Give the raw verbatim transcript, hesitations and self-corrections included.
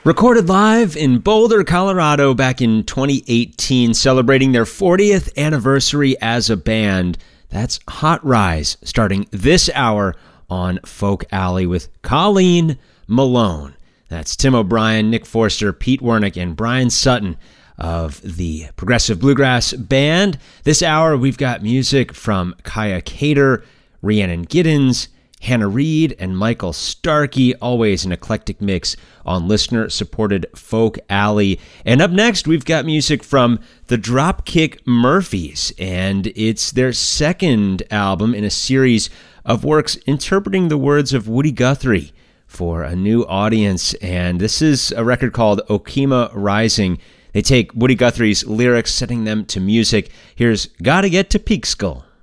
Recorded live in Boulder, Colorado back in twenty eighteen, celebrating their fortieth anniversary as a band. That's Hot Rise, starting this hour on Folk Alley with Colleen Malone. That's Tim O'Brien, Nick Forster, Pete Wernick, and Brian Sutton of the Progressive Bluegrass Band. This hour, we've got music from Kaya Cater, Rhiannon Giddens, Hannah Reid, and Michael Starkey, always an eclectic mix on listener-supported Folk Alley. And up next, we've got music from the Dropkick Murphys, and it's their second album in a series of works interpreting the words of Woody Guthrie for a new audience. And this is a record called Okima Rising. They take Woody Guthrie's lyrics, setting them to music. Here's Gotta Get to Peekskill.